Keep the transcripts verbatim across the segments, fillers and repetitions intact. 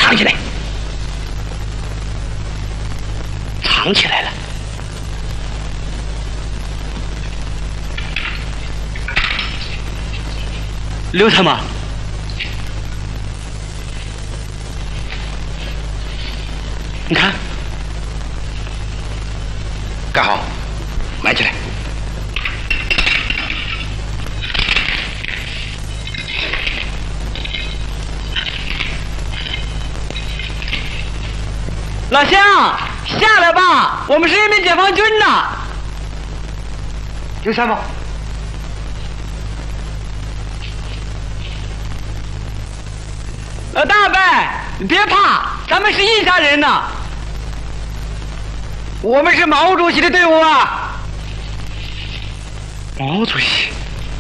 藏起来，藏起来了。刘参谋，你看， 干好，埋起来。 老乡，下来吧，我们是人民解放军呐。 刘参谋， 老大伯，你别怕，咱们是一家人呐。我们是毛主席的队伍啊。 毛主席，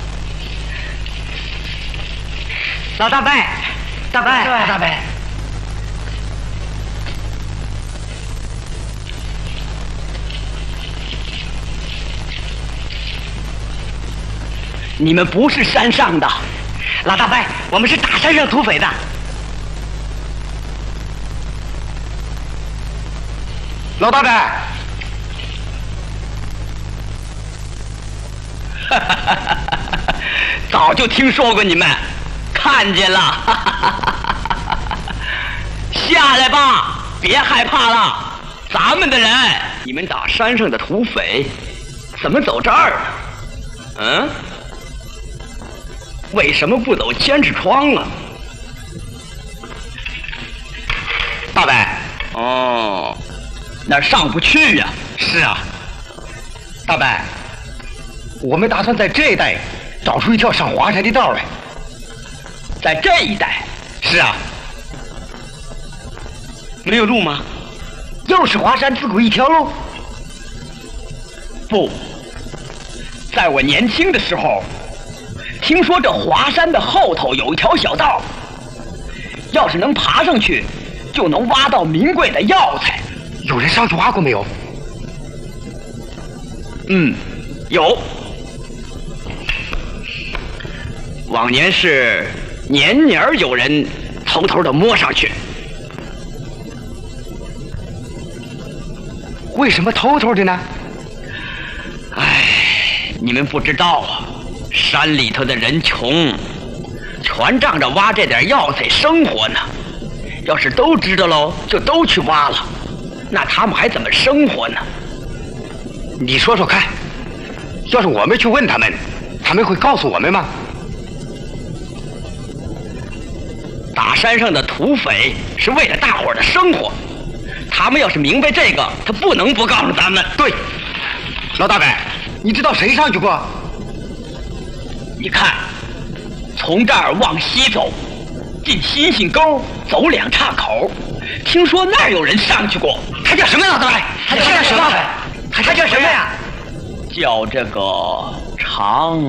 老大伯，大伯，老大伯。你们不是山上的，老大伯，我们是大山上土匪的。 老大伯， 哈哈哈哈早就听说过你们，看见了，哈哈哈哈下来吧，别害怕了，咱们的人。你们打山上的土匪，怎么走这儿呢？嗯？为什么不走监视窗啊？大伯，哦，那上不去呀、啊。 是啊，大伯，我们打算在这一带找出一条上华山的道来。 在这一带？ 是啊。 没有路吗？ 又是华山自古一条路？ 不，在我年轻的时候。听说这华山的后头有一条小道，要是能爬上去，就能挖到名贵的药材。 有人上去挖过没有？ 嗯，有。往年是年年有人偷偷的摸上去。 为什么偷偷的呢？ 唉，你们不知道啊。山里头的人穷，全仗着挖这点药材生活呢。要是都知道喽，就都去挖了，那他们还怎么生活呢？ 你说说看，要是我们去问他们，他们会告诉我们吗？ 打山上的土匪是为了大伙儿的生活，他们要是明白这个，他不能不告诉咱们。 对，老大伯，你知道谁上去过？ 你看，从这儿往西走，进星星沟，走两岔口，听说那儿有人上去过。他叫什么老大伯？ 他叫什么？他叫什么呀？ 叫这个长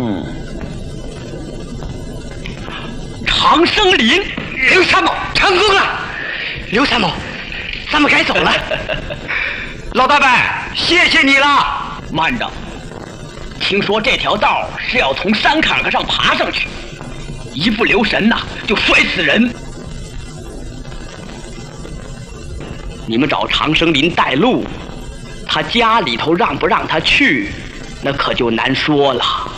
长生林。 刘参谋成功了！刘参谋，咱们该走了。老大伯，谢谢你了。 慢着。听说这条道是要从山坎坎上爬上去，一不留神呐、啊，就摔死人。你们找长生林带路，他家里头让不让他去，那可就难说了。